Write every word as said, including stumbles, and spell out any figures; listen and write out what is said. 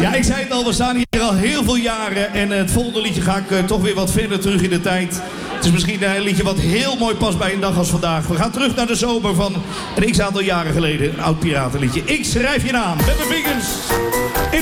Ja, ik zei het al, we staan hier al heel veel jaren. En het volgende liedje ga ik uh, toch weer wat verder terug in de tijd. Het is misschien een liedje wat heel mooi past bij een dag als vandaag. We gaan terug naar de zomer van een x-aantal jaren geleden. Een oud piratenliedje. Ik schrijf je naam. Met de vingers in